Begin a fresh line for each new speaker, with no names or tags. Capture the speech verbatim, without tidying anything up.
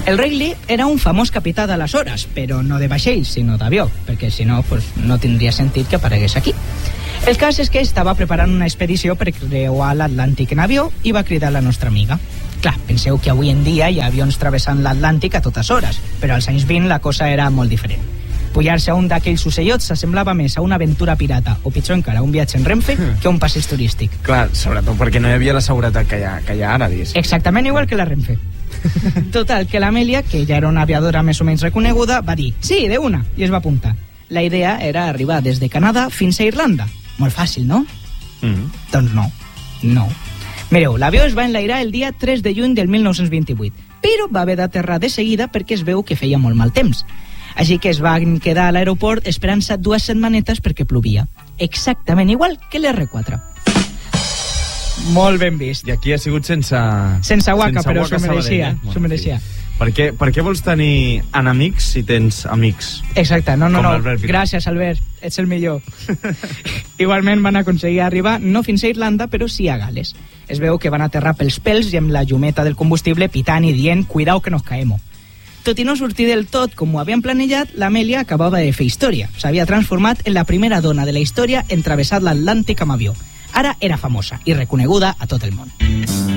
El Reilly era un famós capità d'aleshores, però no de vaixell, sinó d'avió, perquè si no, pues, no tindria sentit que aparegués aquí. El cas és que estava preparant una expedició per creuar l'Atlàntic en avió i va cridar la nostra amiga. Clar, penseu que avui en dia hi ha avions travessant l'Atlàntic a totes hores, però als anys vint la cosa era molt diferent. Pujar-se a un d'aquells ocellots s'assemblava més a una aventura pirata, o pitjor encara, un viatge en Renfe, que un passeig turístic.
Clar, sobretot perquè no hi havia la seguretat que hi ha, que hi ha ara, diguéssim.
Exactament igual que la Renfe. Total, que l'Amèlia, que ja era una aviadora més o menys reconeguda, va dir, sí, de una, i es va apuntar. La idea era arribar des de Canadà fins a Irlanda. Molt fàcil, no?
Mm.
Doncs no, no. Mireu, l'avió es va enlairar el dia tres de juny del mil nou-cents vint-i-vuit, però va haver d'aterrar de seguida perquè es veu que feia molt mal temps. Així que es van quedar a l'aeroport esperant-se dues setmanetes perquè plovia. Exactament igual que l'R quatre. Molt ben vist.
I aquí ha sigut sense...
Sense guaca,
sense
però
guaca
s'ho mereixia.
Sabadell, eh?
S'ho mereixia.
Per què, per què vols tenir enemics si tens amics?
Exacte, no, no,
Com
no.
l'Albert Vidal.
Gràcies, Albert, ets el millor. Igualment van aconseguir arribar no fins a Irlanda, però sí a Gales. Es veu que van aterrar pels pèls i amb la llumeta del combustible pitant i dient «Cuidao que nos caemo». Tot i no sortir del tot com ho havien planejat, l'Amèlia acabava de fer història. S'havia transformat en la primera dona de la història en travessar l'Atlàntic amb avió. Ara era famosa i reconeguda a tot el món.